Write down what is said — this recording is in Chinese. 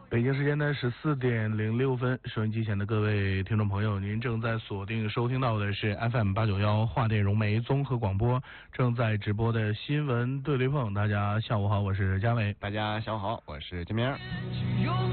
北京时间的14:06，收音机前的各位听众朋友，您正在锁定收听到的是 FM891华电融媒综合广播正在直播的新闻对对碰。大家下午好，我是佳伟。 大家下午好，我是金明。